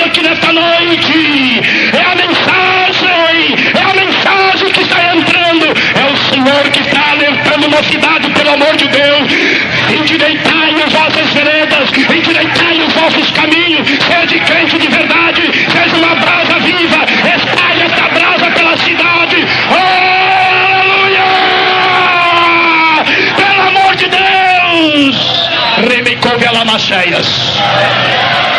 falando aqui nesta noite. É a mensagem que está entrando. É o Senhor que está alertando uma cidade, pelo amor de Deus. Endireitai as vossas veredas, endireitai os vossos caminhos. Seja crente de verdade, seja uma brasa viva. Espalhe esta brasa pela cidade. Aleluia! Pelo amor de Deus! Remecou Belamacheias.